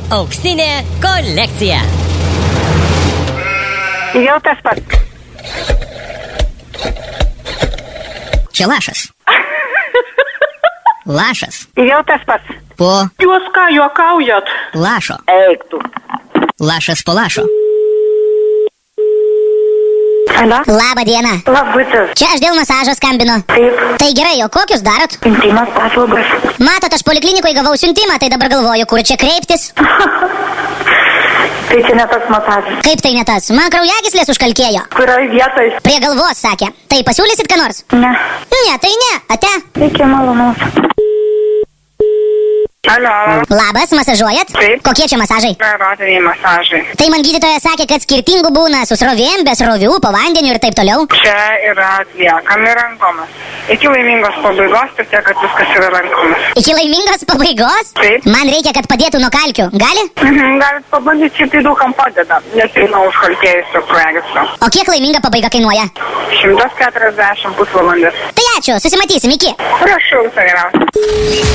Auksinė kolekcija. Jau tas pats. Čia lašas. Lašas. Jau tas pats. Po Jūs ką juokaujat? lašo. Eik tu. Lašas po lašo. Alio? Labą dieną. Labutis. Čia aš dėl masažo skambinu. Taip. Tai gerai, o kokius darot? Intimas paslaugas. Matot, aš poliklinikoje gavau siuntimą, tai dabar galvoju, kur čia kreiptis. Tai čia ne tas masažas. Kaip tai ne tas? Man kraujagyslės užkalkėjo. Kurioj vietoj? Prie galvos, sakė. Tai pasiūlysit ką nors? Ne. Ne, tai ne. Ate. Iki malonaus. Alio. Labas, masažuojat? Taip. Kokie čia masažai? Erotiniai masažai. Tai man gydytoja sakė, kad skirtingų būna su srovėm, be srovių, po vandeniu ir taip toliau. Čia yra atliekami rankomis. Iki laimingos pabaigos, tik tiek, kad viskas yra rankomis. Iki laimingos pabaigos? Taip. Man reikia, kad padėtų nuo kalkių. Gali? Galit pabandyti, šiaip tai daugam padeda, nes tai nuo užkalkėjusio kraujagyslių. O kiek laiminga pabaiga kainuoja? 140 pusvalandis. Tai ačiū, susimatysim, iki. Prašau, viso geriausio.